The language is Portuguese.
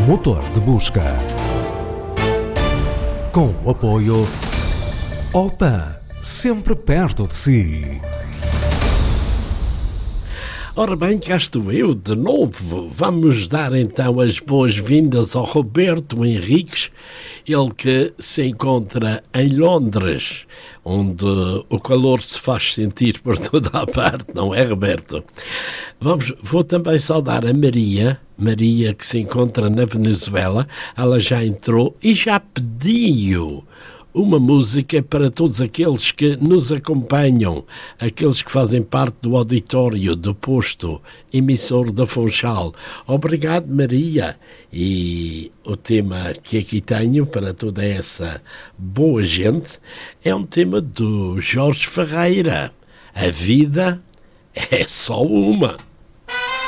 motor de busca. Com o apoio Opan, sempre perto de si. Ora bem, cá estou eu de novo. Vamos dar então as boas-vindas ao Roberto Henriques, ele que se encontra em Londres, onde o calor se faz sentir por toda a parte, não é, Roberto? Vou também saudar a Maria que se encontra na Venezuela. Ela já entrou e já pediu uma música para todos aqueles que nos acompanham, aqueles que fazem parte do auditório do posto emissor da Funchal. Obrigado, Maria. E o tema que aqui tenho para toda essa boa gente é um tema do Jorge Ferreira. A vida é só uma.